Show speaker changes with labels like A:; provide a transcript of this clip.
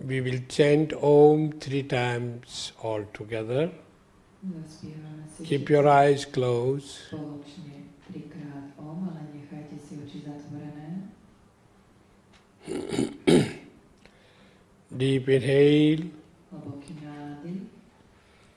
A: We will chant Om 3 times all together. Keep your eyes closed. Deep inhale.